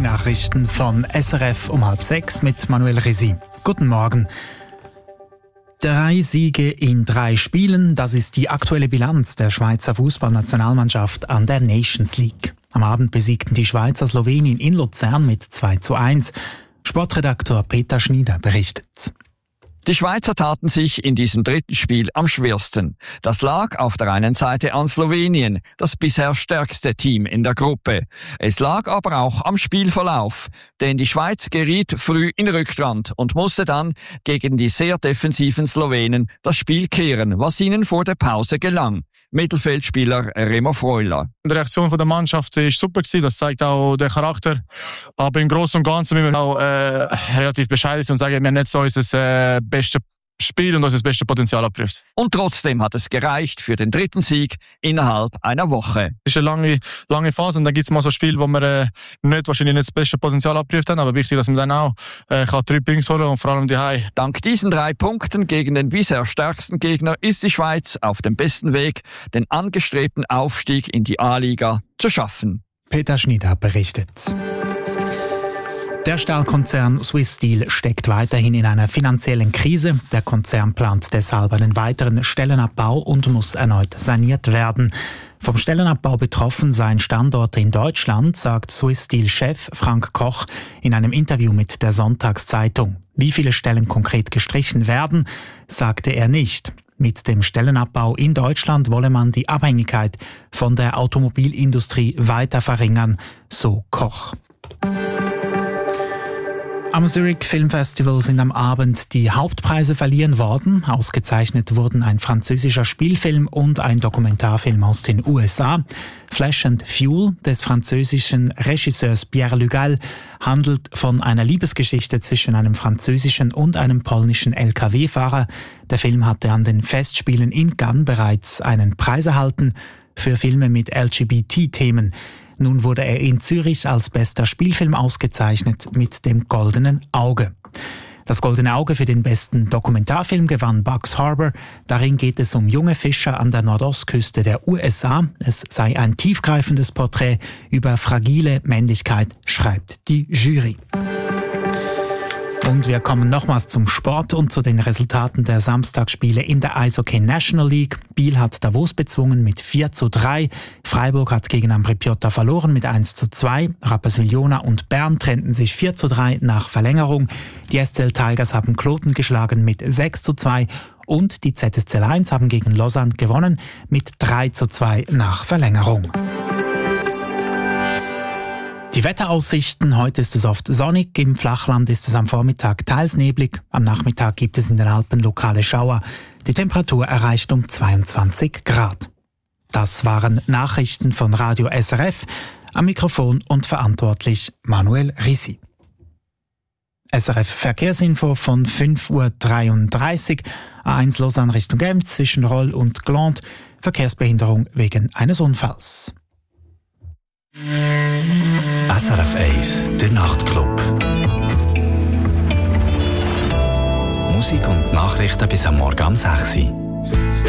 Die Nachrichten von SRF um 5:30 mit Manuel Risi. Guten Morgen. 3 Siege in 3 Spielen, das ist die aktuelle Bilanz der Schweizer Fußballnationalmannschaft an der Nations League. Am Abend besiegten die Schweizer Slowenien in Luzern mit 2:1. Sportredaktor Peter Schnieder berichtet. Die Schweizer taten sich in diesem dritten Spiel am schwersten. Das lag auf der einen Seite an Slowenien, das bisher stärkste Team in der Gruppe. Es lag aber auch am Spielverlauf, denn die Schweiz geriet früh in Rückstand und musste dann gegen die sehr defensiven Slowenen das Spiel kehren, was ihnen vor der Pause gelang. Mittelfeldspieler Remo Freuler. Die Reaktion der Mannschaft war super, das zeigt auch den Charakter. Aber im Großen und Ganzen müssen wir auch relativ bescheiden sein und sagen, wir haben nicht so unser bestes Spiel und unser bestes Potenzial abgerufen. Und trotzdem hat es gereicht für den dritten Sieg innerhalb einer Woche. Es ist eine lange Phase und dann gibt es mal so Spiele, wo wir wahrscheinlich nicht das beste Potenzial abgerufen haben, aber wichtig, dass man dann auch 3 Punkte holen und vor allem die Heim. Dank diesen 3 Punkten gegen den bisher stärksten Gegner ist die Schweiz auf dem besten Weg, den angestrebten Aufstieg in die A-Liga zu schaffen. Peter Schnieder berichtet. Der Stahlkonzern Swiss Steel steckt weiterhin in einer finanziellen Krise. Der Konzern plant deshalb einen weiteren Stellenabbau und muss erneut saniert werden. Vom Stellenabbau betroffen seien Standorte in Deutschland, sagt Swiss Steel-Chef Frank Koch in einem Interview mit der Sonntagszeitung. Wie viele Stellen konkret gestrichen werden, sagte er nicht. Mit dem Stellenabbau in Deutschland wolle man die Abhängigkeit von der Automobilindustrie weiter verringern, so Koch. Am Zurich Film Festival sind am Abend die Hauptpreise verliehen worden. Ausgezeichnet wurden ein französischer Spielfilm und ein Dokumentarfilm aus den USA. Flesh and Fuel des französischen Regisseurs Pierre Lugal handelt von einer Liebesgeschichte zwischen einem französischen und einem polnischen LKW-Fahrer. Der Film hatte an den Festspielen in Cannes bereits einen Preis erhalten für Filme mit LGBT-Themen. Nun wurde er in Zürich als bester Spielfilm ausgezeichnet mit dem Goldenen Auge. Das Goldene Auge für den besten Dokumentarfilm gewann Bugs Harbor. Darin geht es um junge Fischer an der Nordostküste der USA. Es sei ein tiefgreifendes Porträt über fragile Männlichkeit, schreibt die Jury. Und wir kommen nochmals zum Sport und zu den Resultaten der Samstagsspiele in der Eishockey National League. Biel hat Davos bezwungen mit 4:3. Freiburg hat gegen Ambri Piotta verloren mit 1:2. Rapperswil-Jona und Bern trennten sich 4:3 nach Verlängerung. Die SCL Tigers haben Kloten geschlagen mit 6:2. Und die ZSC Lions haben gegen Lausanne gewonnen mit 3:2 nach Verlängerung. Die Wetteraussichten: Heute ist es oft sonnig, im Flachland ist es am Vormittag teils neblig, am Nachmittag gibt es in den Alpen lokale Schauer. Die Temperatur erreicht um 22 Grad. Das waren Nachrichten von Radio SRF, am Mikrofon und verantwortlich Manuel Risi. SRF Verkehrsinfo von 5:33 Uhr, A1 Lausanne Richtung Genf zwischen Roll und Gland, Verkehrsbehinderung wegen eines Unfalls. SRF 1, der Nachtclub. Musik und Nachrichten bis am Morgen um 6 Uhr.